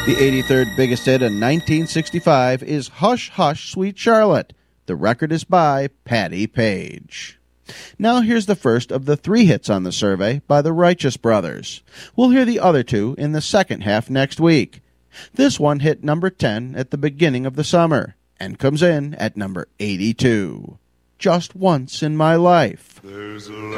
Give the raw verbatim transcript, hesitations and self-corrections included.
The eighty-third biggest hit in nineteen sixty-five is Hush, Hush, Sweet Charlotte. The record is by Patti Page. Now here's the first of the three hits on the survey by the Righteous Brothers. We'll hear the other two in the second half next week. This one hit number ten at the beginning of the summer and comes in at number eighty-two. Just Once in My Life. There's a